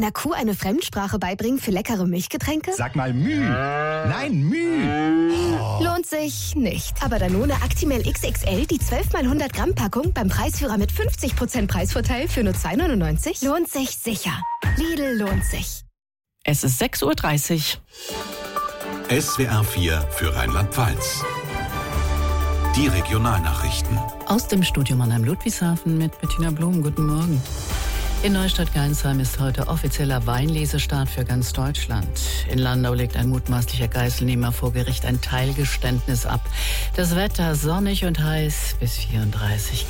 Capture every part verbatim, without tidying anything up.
einer Kuh eine Fremdsprache beibringen für leckere Milchgetränke? Sag mal Müh. Nein, Müh. Oh. Lohnt sich nicht. Aber Danone Actimel X X L, die zwölf mal hundert Gramm Packung beim Preisführer mit fünfzig Prozent Preisvorteil für nur zwei neunundneunzig, lohnt sich sicher. Lidl lohnt sich. Es ist sechs Uhr dreißig. S W R vier für Rheinland-Pfalz. Die Regionalnachrichten. Aus dem Studio Mannheim-Ludwigshafen mit Bettina Blum. Guten Morgen. In Neustadt-Geinsheim ist heute offizieller Weinlesestart für ganz Deutschland. In Landau legt ein mutmaßlicher Geiselnehmer vor Gericht ein Teilgeständnis ab. Das Wetter sonnig und heiß bis vierunddreißig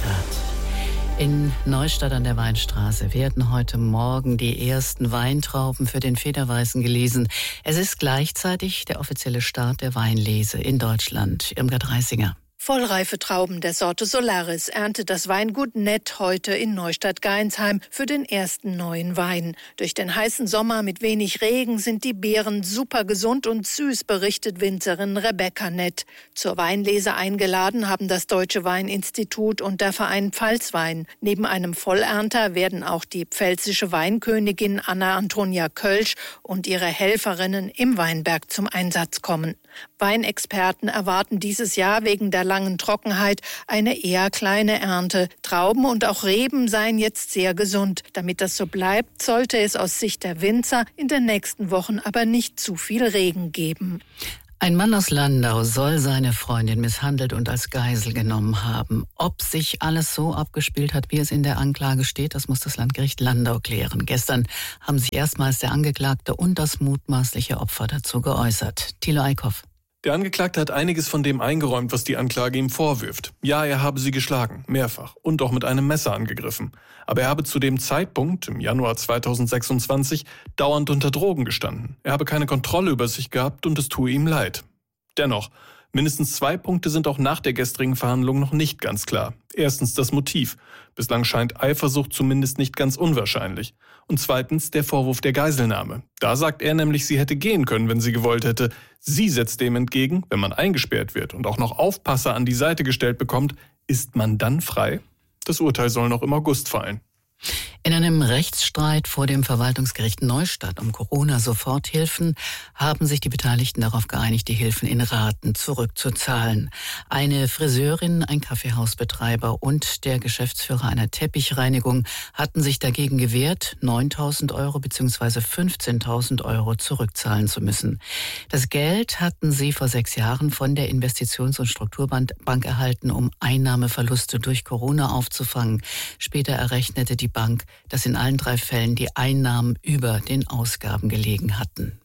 Grad. In Neustadt an der Weinstraße werden heute Morgen die ersten Weintrauben für den Federweißen gelesen. Es ist gleichzeitig der offizielle Start der Weinlese in Deutschland. Irmgard Reisinger. Vollreife Trauben der Sorte Solaris erntet das Weingut Nett heute in Neustadt-Geinsheim für den ersten neuen Wein. Durch den heißen Sommer mit wenig Regen sind die Beeren super gesund und süß, berichtet Winzerin Rebecca Nett. Zur Weinlese eingeladen haben das Deutsche Weininstitut und der Verein Pfalzwein. Neben einem Vollernter werden auch die pfälzische Weinkönigin Anna Antonia Kölsch und ihre Helferinnen im Weinberg zum Einsatz kommen. Weinexperten erwarten dieses Jahr wegen der langen Trockenheit eine eher kleine Ernte. Trauben und auch Reben seien jetzt sehr gesund. Damit das so bleibt, sollte es aus Sicht der Winzer in den nächsten Wochen aber nicht zu viel Regen geben. Ein Mann aus Landau soll seine Freundin misshandelt und als Geisel genommen haben. Ob sich alles so abgespielt hat, wie es in der Anklage steht, das muss das Landgericht Landau klären. Gestern haben sich erstmals der Angeklagte und das mutmaßliche Opfer dazu geäußert. Thilo Eickhoff. Der Angeklagte hat einiges von dem eingeräumt, was die Anklage ihm vorwirft. Ja, er habe sie geschlagen, mehrfach, und auch mit einem Messer angegriffen. Aber er habe zu dem Zeitpunkt, im Januar zweitausendsechsundzwanzig, dauernd unter Drogen gestanden. Er habe keine Kontrolle über sich gehabt und es tue ihm leid. Dennoch, mindestens zwei Punkte sind auch nach der gestrigen Verhandlung noch nicht ganz klar. Erstens das Motiv. Bislang scheint Eifersucht zumindest nicht ganz unwahrscheinlich. Und zweitens der Vorwurf der Geiselnahme. Da sagt er nämlich, sie hätte gehen können, wenn sie gewollt hätte. Sie setzt dem entgegen, wenn man eingesperrt wird und auch noch Aufpasser an die Seite gestellt bekommt, ist man dann frei? Das Urteil soll noch im August fallen. In einem Rechtsstreit vor dem Verwaltungsgericht Neustadt um Corona-Soforthilfen haben sich die Beteiligten darauf geeinigt, die Hilfen in Raten zurückzuzahlen. Eine Friseurin, ein Kaffeehausbetreiber und der Geschäftsführer einer Teppichreinigung hatten sich dagegen gewehrt, neuntausend Euro bzw. fünfzehntausend Euro zurückzahlen zu müssen. Das Geld hatten sie vor sechs Jahren von der Investitions- und Strukturbank erhalten, um Einnahmeverluste durch Corona aufzufangen. Später errechnete die Bank, dass in allen drei Fällen die Einnahmen über den Ausgaben gelegen hatten.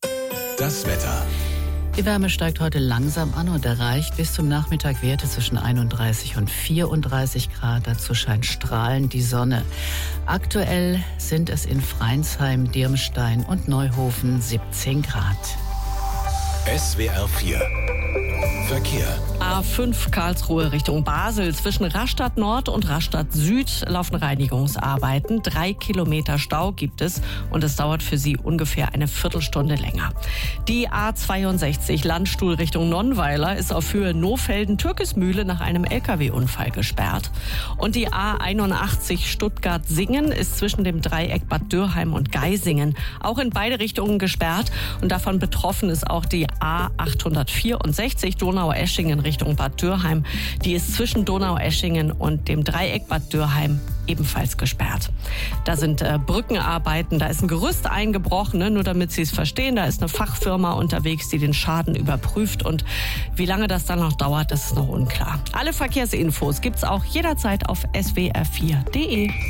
Das Wetter. Die Wärme steigt heute langsam an und erreicht bis zum Nachmittag Werte zwischen einunddreißig und vierunddreißig Grad. Dazu scheint strahlend die Sonne. Aktuell sind es in Freinsheim, Dirmstein und Neuhofen siebzehn Grad. S W R vier. Verkehr. A fünf Karlsruhe Richtung Basel. Zwischen Rastatt Nord und Rastatt Süd laufen Reinigungsarbeiten. Drei Kilometer Stau gibt es und es dauert für Sie ungefähr eine Viertelstunde länger. Die A zweiundsechzig Landstuhl Richtung Nonnweiler ist auf Höhe Nohfelden-Türkismühle nach einem L K W-Unfall gesperrt. Und die A einundachtzig Stuttgart-Singen ist zwischen dem Dreieck Bad Dürrheim und Geisingen auch in beide Richtungen gesperrt. Und davon betroffen ist auch die A achthundertvierundsechzig Donaueschingen Richtung Bad Dürrheim. Die ist zwischen Donaueschingen und dem Dreieck Bad Dürrheim ebenfalls gesperrt. Da sind äh, Brückenarbeiten, da ist ein Gerüst eingebrochen, ne? Nur damit Sie es verstehen, da ist eine Fachfirma unterwegs, die den Schaden überprüft und wie lange das dann noch dauert, das ist noch unklar. Alle Verkehrsinfos gibt's auch jederzeit auf s w r vier punkt d e.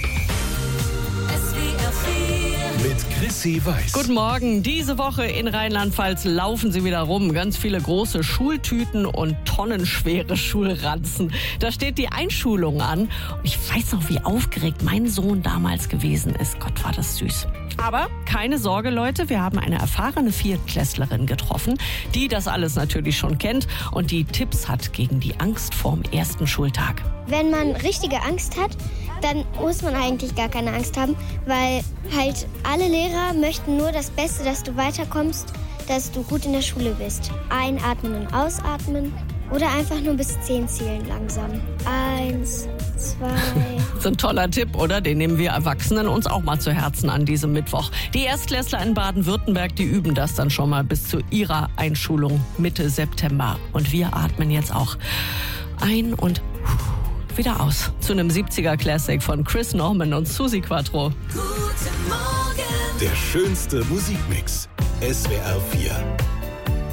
Mit Chrissy Weiß. Guten Morgen. Diese Woche in Rheinland-Pfalz laufen sie wieder rum. Ganz viele große Schultüten und tonnenschwere Schulranzen. Da steht die Einschulung an. Und ich weiß noch, wie aufgeregt mein Sohn damals gewesen ist. Gott, war das süß. Aber keine Sorge, Leute, wir haben eine erfahrene Viertklässlerin getroffen, die das alles natürlich schon kennt und die Tipps hat gegen die Angst vorm ersten Schultag. Wenn man richtige Angst hat, dann muss man eigentlich gar keine Angst haben, weil halt alle Lehrer möchten nur das Beste, dass du weiterkommst, dass du gut in der Schule bist. Einatmen und ausatmen oder einfach nur bis zehn zählen langsam. Eins, zwei. Das ist ein toller Tipp, oder? Den nehmen wir Erwachsenen uns auch mal zu Herzen an diesem Mittwoch. Die Erstklässler in Baden-Württemberg, die üben das dann schon mal bis zu ihrer Einschulung Mitte September. Und wir atmen jetzt auch ein und wieder aus zu einem siebziger Classic von Chris Norman und Susi Quattro. Der schönste Musikmix. S W R vier.